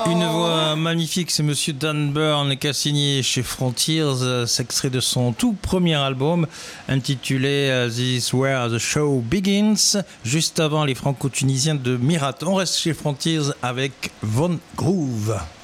Une voix magnifique, c'est Monsieur Dan Byrne qui a signé chez Frontiers, s'extrait de son tout premier album intitulé This is Where the Show Begins, juste avant les Franco-Tunisiens de Mirat. On reste chez Frontiers avec Von Groove.